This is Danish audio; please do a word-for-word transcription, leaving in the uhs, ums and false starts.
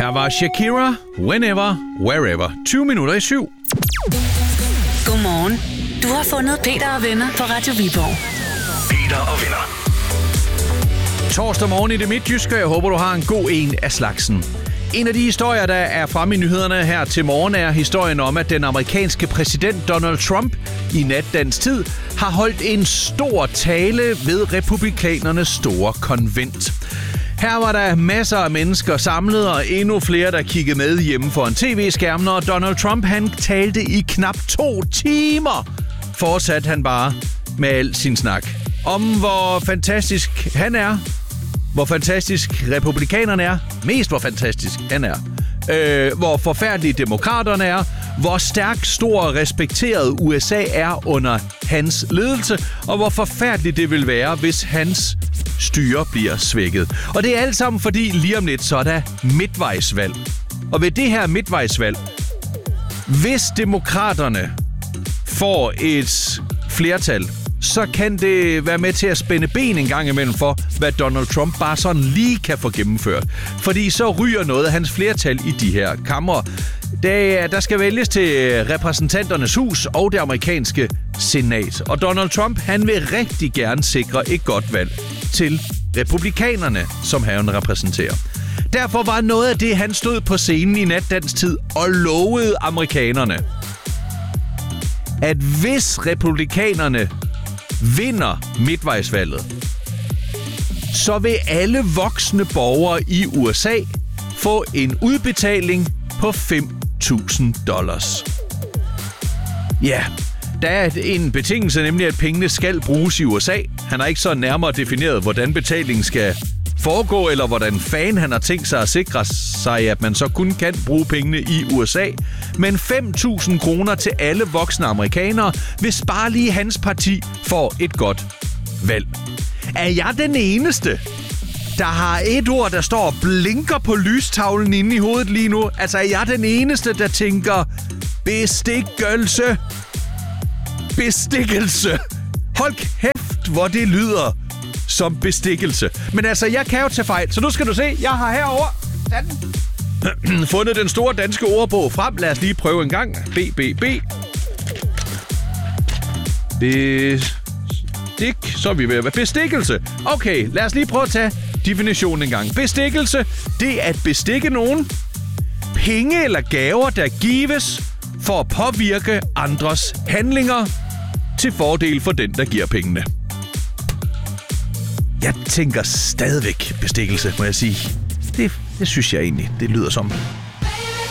Her var Shakira, Whenever, Wherever. tyve minutter i syv. Godmorgen. Du har fundet Peter og venner på Radio Viborg. Peter og venner. Torsdag morgen i det midtjyske. Jeg håber, du har en god en af slagsen. En af de historier, der er fremme i nyhederne her til morgen, er historien om, at den amerikanske præsident Donald Trump i natdans tid har holdt en stor tale ved republikanernes store konvent. Her var der masser af mennesker samlet, og endnu flere, der kiggede med hjemme foran tv-skærmen, og Donald Trump, han talte i knap to timer. Fortsatte han bare med al sin snak om, hvor fantastisk han er, hvor fantastisk republikanerne er, mest hvor fantastisk han er, øh, hvor forfærdelige demokraterne er, hvor stærk, stor og respekteret U S A er under hans ledelse, og hvor forfærdeligt det vil være, hvis hans styre bliver svækket. Og det er alt sammen, fordi lige om lidt så er der midtvejsvalg. Og ved det her midtvejsvalg, hvis demokraterne får et flertal, så kan det være med til at spænde ben en gang imellem for, hvad Donald Trump bare sådan lige kan få gennemført. Fordi så ryger noget af hans flertal i de her kamre. Der, der skal vælges til repræsentanternes hus og det amerikanske senat. Og Donald Trump, han vil rigtig gerne sikre et godt valg til republikanerne, som han repræsenterer. Derfor var noget af det, han stod på scenen i natdanstid og lovede amerikanerne, at hvis republikanerne vinder midtvejsvalget, så vil alle voksne borgere i U S A få en udbetaling på fem tusind dollars. Ja, der er en betingelse, nemlig at pengene skal bruges i U S A. Han har ikke så nærmere defineret, hvordan betalingen skal foregå, eller hvordan fanden han har tænkt sig at sikre sig, at man så kun kan bruge pengene i U S A. Men fem tusind kroner til alle voksne amerikanere, hvis bare lige hans parti får et godt valg. Er jeg den eneste, der har et ord, der står og blinker på lystavlen inde i hovedet lige nu? Altså, er jeg den eneste, der tænker bestikkelse? Bestikkelse. Hold kæft, hvor det lyder som bestikkelse. Men altså, jeg kan jo tage fejl, så nu skal du se, jeg har herovre den. fundet den store danske ordbog frem. Lad os lige prøve en gang. B, B, B. Bestik. Så er vi ved at være bestikkelse. Okay, lad os lige prøve at tage definitionen en gang. Bestikkelse, det er at bestikke nogen. Penge eller gaver, der gives for at påvirke andres handlinger til fordel for den, der giver pengene. Jeg tænker stadigvæk bestikkelse, må jeg sige. Det, det synes jeg egentlig, det lyder som.